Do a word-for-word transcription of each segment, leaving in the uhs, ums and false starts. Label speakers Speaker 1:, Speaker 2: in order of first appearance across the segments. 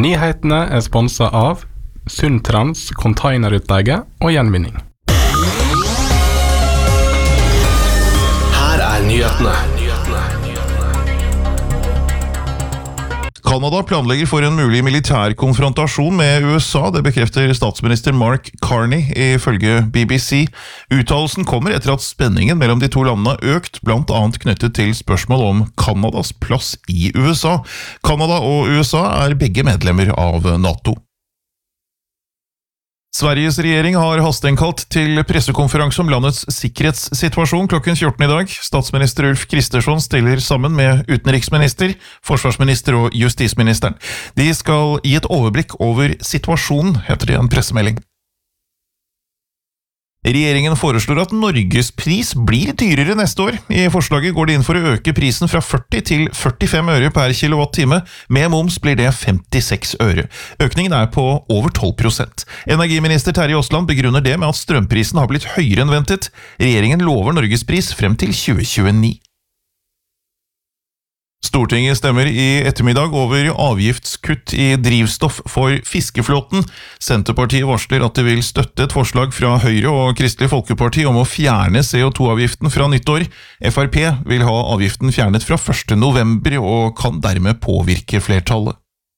Speaker 1: Nyhetene er sponset av Sundtrans containerutleie og gjenvinning.
Speaker 2: Her er nyhetene.
Speaker 3: Kanada planlegger for en mulig militær konfrontasjon med U S A, det bekrefter statsminister Mark Carney ifølge B B C. Uttalelsen kommer etter at spenningen mellom de to landene har økt, blant annet knyttet til spørsmål om Kanadas plass i U S A. Kanada og U S A er begge medlemmer av NATO. Sveriges regjering har hasteinnkalt til pressekonferanse om landets sikkerhetssituasjon klokken fjorten i dag. Statsminister Ulf Kristersson stiller sammen med utenriksminister, forsvarsminister og justisministeren. De skal gi et overblikk over situasjonen, heter det i en pressemelding. Regjeringen foreslår at Norges pris blir dyrere neste år. I forslaget går det inn for å øke prisen fra førti til førtifem øre per kilowattime. Med moms blir det femtiseks øre. Økningen er på over tolv prosent. Energiminister Terje Aasland begrunner det med at strømprisen har blitt høyere enn ventet. Regjeringen lover Norges pris frem til tjue tjueni. Stortinget stemmer i ettermiddag over avgiftskutt i drivstoff for fiskeflåten. Senterpartiet varsler at de vil støtte et forslag fra Høyre og Kristelig Folkeparti om å fjerne C O to avgiften fra nyttår. F R P vil ha avgiften fjernet fra første november og kan dermed påvirke flertallet.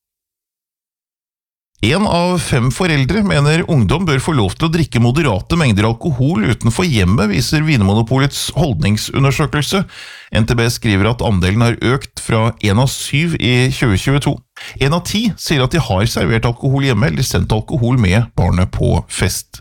Speaker 3: En av fem foreldre mener ungdom bør få lov til å drikke moderate mengder alkohol utenfor hjemmet, viser Vinmonopolets holdningsundersøkelse. N T B skriver at andelen har økt fra en av syv i tjue tjueto. En av ti sier at de har servert alkohol hjemme eller sendt alkohol med barnet på fest.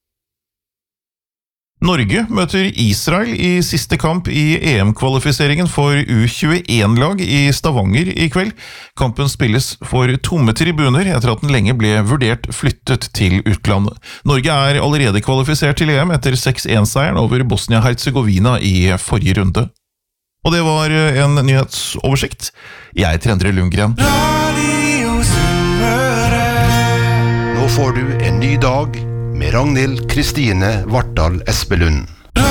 Speaker 3: Norge møter Israel i siste kamp i E M-kvalifiseringen for U tjueen-lag i Stavanger i kveld. Kampen spilles for tomme tribuner etter at den lenge ble vurdert flyttet til utlandet. Norge er allerede kvalifisert til E M etter seks en-seieren over Bosnia-Herzegovina i forrige runde. Og det var en nyhetsoversikt. Jeg heter Endre Lundgren.
Speaker 2: Nå får du en ny dag med Ragnhild Kristine Vartdal Espelund.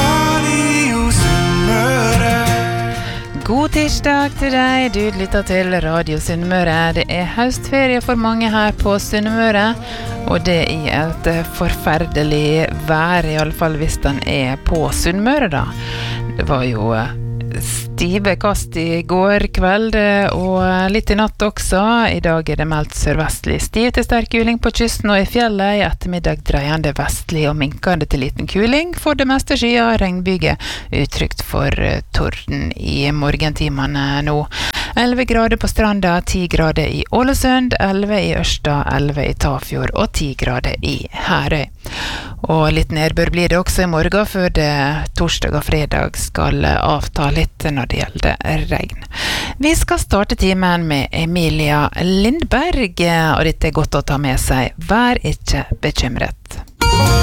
Speaker 4: God tirsdag til deg, du lytter til Radio Sunnmøre. Det er høstferie for mange her på Sunnmøre, og det i et forferdelig vær, i alle fall hvis den er på Sunnmøre da. Det var jo stive kast i går kveld og litt i natt også. I dag er det meldt sørvestlig stiv til sterk kuling på kysten og i fjellet. I ettermiddag dreiende vestlig og minkende til liten kuling. For det meste skyer, regnbyge, utrygt for torden i morgentimene nå. elleve grader på Stranda, ti grader i Ålesund, elleve i Ørsta, elleve i Tafjord og ti grader i Herøy. Og litt nedbør blir det også i morgen, før det torsdag og fredag skal avta litt når det gjelder regn. Vi skal starte timen med Emilia Lindberg, og dette er godt å ta med seg. Vær ikke bekymret.